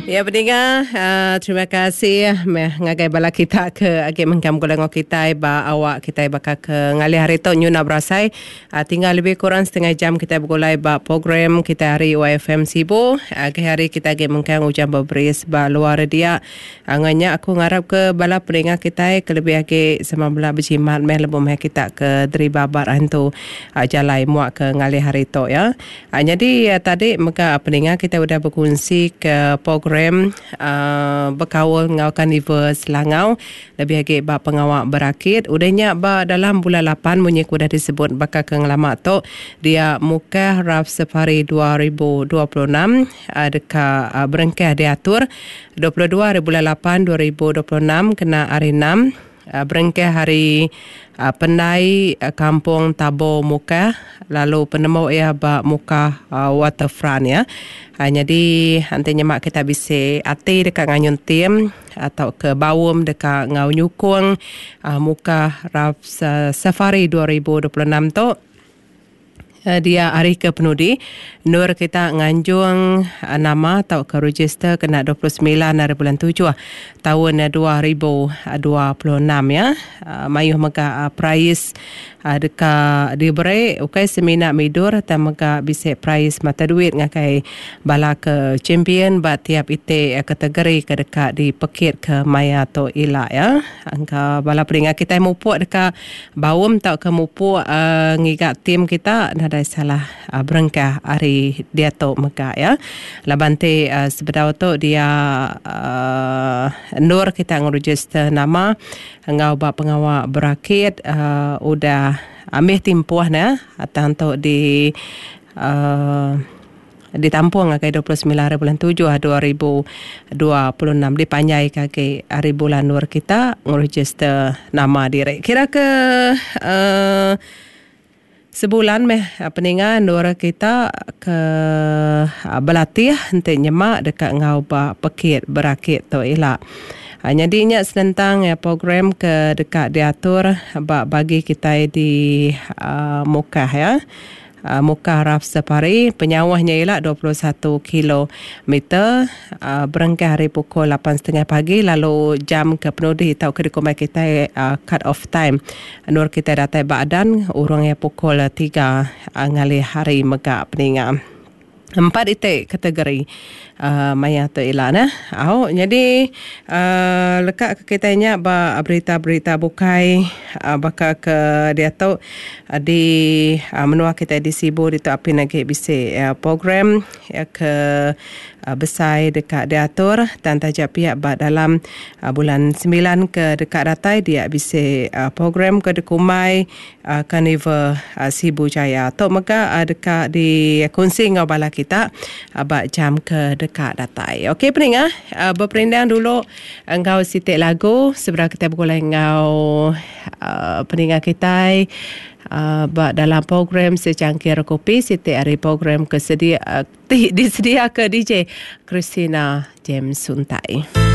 Ya pendengar, terima kasih ngagai bala kita ke agi mengkam golongan kita ba awak kita bakal ke ngali hari tu nyuna berasai. Tinggal lebih kurang setengah jam kita bergolai ba program kita hari YFM Sibu. Agi hari kita agi mengkam ujian berberis ba luar dia. Anganya aku ngarap ke bala pendengar kita ke lebih agi sama bala berjimat meh lebih meh kita ke deri babar hantu jalai muak ke ngali hari tu ya. Jadi tadi maka pendengar kita sudah berkongsi ke program berkawal ngau Carnival Selangau lebih lagi ba pengawak berakit udahnya ba dalam bulan 8 munyi ku dah disebut bakal ke ngelamak tu dia muka Raf Safari 2026 dekat berengkah diatur 22 hari bulan 8 2026 kena hari 6 berengkah hari Pendai Kampung Tabo Muka lalu penemu ia ba Muka waterfront ya. Jadi nantinya mak kita bisa ati dekat nganyun tim atau ke Bawum dekat ngau nyukung Muka Raf Safari 2026 tu dia hari ke penudi nur kita nganjung nama atau ke register kena 29 hari bulan 7 tahun 2026 ya. Mayuh maka price dekat diberi ukai semina midur dan maka bisa price mata duit ngakai bala ke champion ba tiap ite kategori ke dekat di pekit ke maya atau ila ya. Angka bala peringat kita mupuk dekat Bawum tau ke mupuk ngigak tim kita ada salah berengkah hari dia tu maka ya. Labante sebedau tu dia nur kita ngeregister nama ngau ba pengawak berakit udah ambil timpuah na atau untuk ditampung ke 29 hari bulan 7 2026 dipanjai ke hari bulan nur kita ngeregister nama diri kira ke sebulan peninggal nur kita ke berlatih untuk nyemak dekat ngau ba pekit berakit tu elak. Jadi ingat tentang program ke dekat diatur bagi kita di Muka ya. Muka Raf Safari penyawahnya ialah 21 kilometer berengkah hari pukul 8.30 pagi lalu jam ke penudi atau ke dikomai kita cut off time nur kita datai badan urangnya pukul 3 ngali hari mega peningat 4 itu kategori maya tu ilan jadi lekat ke kitanya ba berita-berita bukai bakal ke dia tu di menua kita di Sibu di tu api lagi bisa program ke besai dekat diatur dan tajak pihak dalam bulan 9 ke dekat datai dia bisa program ke dekumai Carnival Sibu Jaya tu maka dekat di kongsi ngau bala kita abak jam ke dekat datai. Okey pendengar berperindang dulu engkau sitik lagu seberang kita bergolai ngau pendengar kita dalam program secangkir kopi sitik hari program kesedia disedia ke DJ Christina James Suntai.